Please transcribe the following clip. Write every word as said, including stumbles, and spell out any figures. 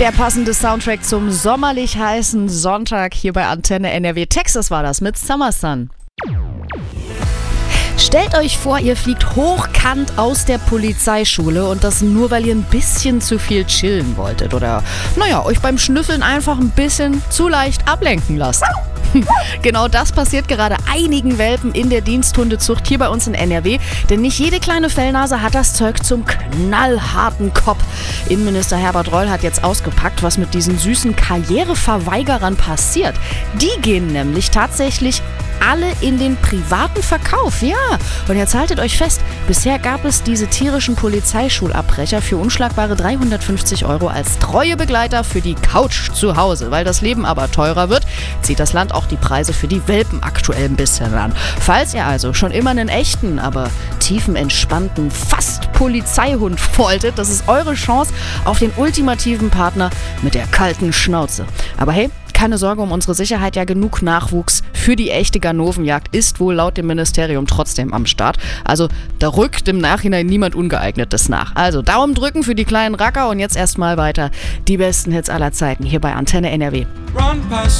Der passende Soundtrack zum sommerlich heißen Sonntag hier bei Antenne N R W. Texas war das mit Summer Sun. Stellt euch vor, ihr fliegt hochkant aus der Polizeischule und das nur, weil ihr ein bisschen zu viel chillen wolltet oder, naja, euch beim Schnüffeln einfach ein bisschen zu leicht ablenken lasst. Genau das passiert gerade einigen Welpen in der Diensthundezucht hier bei uns in N R W, denn nicht jede kleine Fellnase hat das Zeug zum knallharten Kopf. Innenminister Herbert Reul hat jetzt ausgepackt, was mit diesen süßen Karriereverweigerern passiert. Die gehen nämlich tatsächlich alle in den privaten Verkauf, ja. Und jetzt haltet euch fest, bisher gab es diese tierischen Polizeischulabbrecher für unschlagbare dreihundertfünfzig Euro als treue Begleiter für die Couch zu Hause. Weil das Leben aber teurer wird, zieht das Land auch die Preise für die Welpen aktuell ein bisschen an. Falls ihr also schon immer einen echten, aber tiefenentspannten, fast Polizeihund wolltet, das ist eure Chance auf den ultimativen Partner mit der kalten Schnauze. Aber hey, keine Sorge um unsere Sicherheit, ja genug Nachwuchs für die echte Ganovenjagd ist wohl laut dem Ministerium trotzdem am Start. Also da rückt im Nachhinein niemand Ungeeignetes nach. Also Daumen drücken für die kleinen Racker und jetzt erstmal weiter die besten Hits aller Zeiten hier bei Antenne N R W. Run past